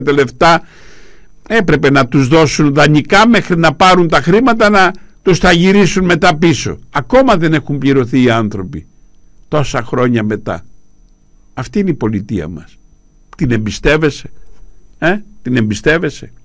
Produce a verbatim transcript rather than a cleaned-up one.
τα λεφτά έπρεπε να τους δώσουν δανεικά μέχρι να πάρουν τα χρήματα να τους τα γυρίσουν μετά πίσω. Ακόμα δεν έχουν πληρωθεί οι άνθρωποι τόσα χρόνια μετά. Αυτή είναι η πολιτεία μας. Την εμπιστεύεσαι? Ε? Την εμπιστεύεσαι?